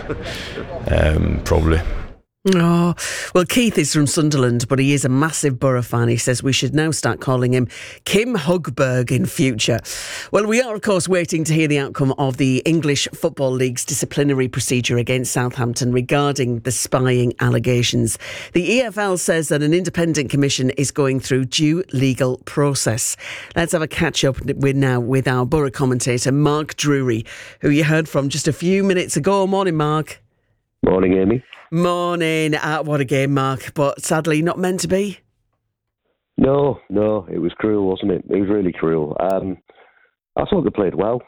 Probably. Oh, well, Keith is from Sunderland, but he is a massive Borough fan. He says we should now start calling him Kim Hugberg in future. Well, we are, of course, waiting to hear the outcome of the English Football League's disciplinary procedure against Southampton regarding the spying allegations. The EFL says that an independent commission is going through due legal process. Let's have a catch-up with our Borough commentator, Mark Drury, who you heard from just a few minutes ago. Morning, Mark. Morning, Amy. Morning. What a game, Mark, but sadly not meant to be. No, it was cruel, wasn't it? It was really cruel. I thought they played well.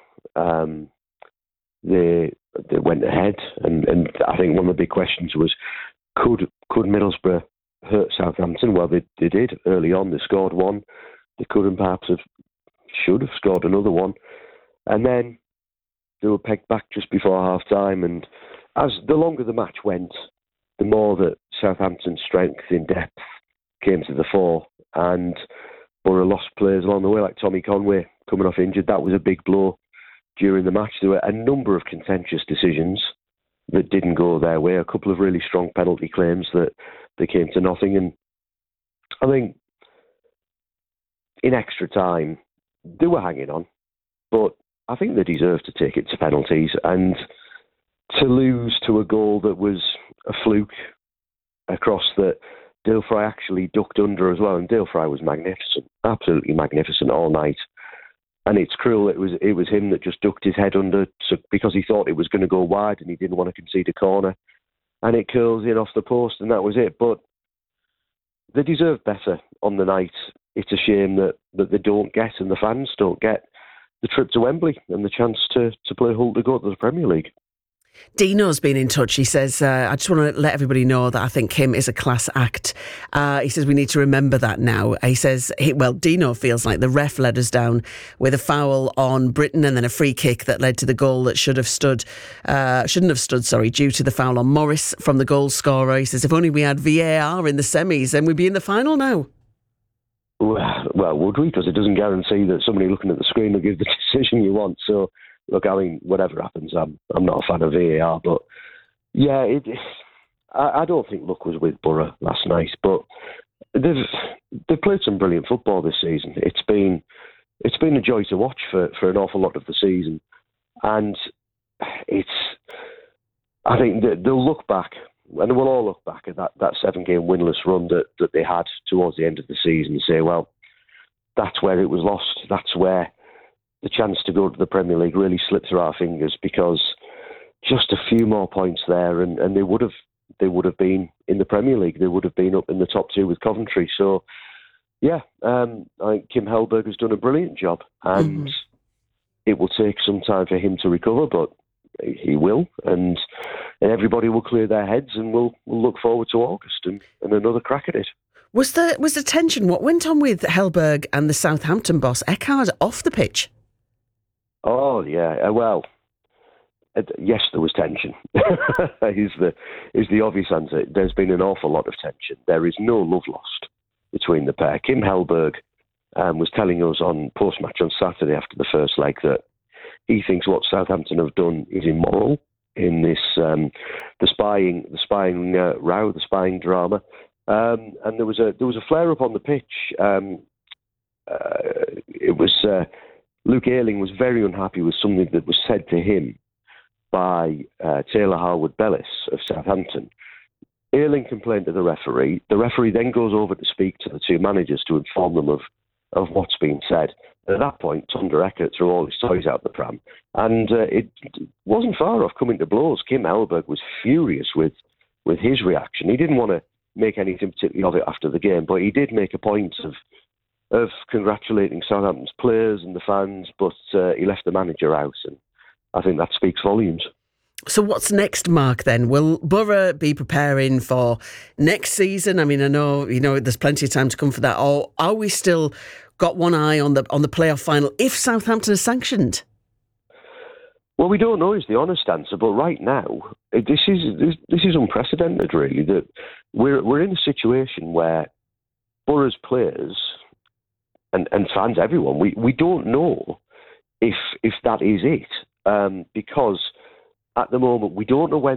They went ahead, and I think one of the big questions was, could Middlesbrough hurt Southampton? Well, they did early on. They scored one. They could and perhaps should have scored another one. And then they were pegged back just before half-time, and as the longer the match went, the more that Southampton's strength in depth came to the fore, and Borough lost players along the way, like Tommy Conway coming off injured. That was a big blow during the match. There were a number of contentious decisions that didn't go their way, a couple of really strong penalty claims that they came to nothing, and I think in extra time they were hanging on, but I think they deserved to take it to penalties, and to lose to a goal that was a fluke across that Dale Fry actually ducked under as well, and Dale Fry was magnificent, absolutely magnificent all night. And it's cruel. It was him that just ducked his head under because he thought it was going to go wide and he didn't want to concede a corner, and it curls in off the post, and that was it. But they deserve better on the night. It's a shame that they don't get, and the fans don't get, the trip to Wembley and the chance to play Hull to go to the Premier League. Dino's been in touch. He says, I just want to let everybody know that I think Kim is a class act. He says we need to remember that now. He says, Dino feels like the ref let us down with a foul on Britain and then a free kick that led to the goal that shouldn't have stood, due to the foul on Morris from the goal scorer. He says, if only we had VAR in the semis, then we'd be in the final now. Well, would we? Because it doesn't guarantee that somebody looking at the screen will give the decision you want. So, look, I mean, whatever happens, I'm not a fan of VAR, but yeah, I don't think luck was with Borough last night, but they've played some brilliant football this season. It's been a joy to watch for an awful lot of the season, and I think they'll look back, and we'll all look back at that 7-game winless run that they had towards the end of the season and say, well, that's where it was lost. That's where the chance to go to the Premier League really slipped through our fingers, because just a few more points there and they would have been in the Premier League. They would have been up in the top 2 with Coventry. So, yeah, I think Kim Hellberg has done a brilliant job, and it will take some time for him to recover, but he will, and everybody will clear their heads, and we'll look forward to August and another crack at it. Was the tension, what went on with Hellberg and the Southampton boss, Eckhard, off the pitch? Oh, yeah. Well, yes, there was tension. is the obvious answer. There's been an awful lot of tension. There is no love lost between the pair. Kim Hellberg was telling us on post-match on Saturday after the first leg that he thinks what Southampton have done is immoral in this the spying row, the spying drama. And there was a flare-up on the pitch. It was Luke Ayling was very unhappy with something that was said to him by Taylor Harwood-Bellis of Southampton. Ayling complained to the referee. The referee then goes over to speak to the two managers to inform them of what's been said. At that point, Thunder Eckert threw all his toys out the pram, and it wasn't far off coming to blows. Kim Hellberg was furious with his reaction. He didn't want to make anything particularly of it after the game, but he did make a point of congratulating Southampton's players and the fans, but he left the manager out, and I think that speaks volumes. So what's next, Mark, then? Will Borough be preparing for next season? I mean, I know, there's plenty of time to come for that, or are we still got one eye on the playoff final if Southampton is sanctioned? Well, we don't know is the honest answer, but right now, this is unprecedented, really, that we're in a situation where Borough's players and fans, everyone, we don't know if that is it, because at the moment we don't know when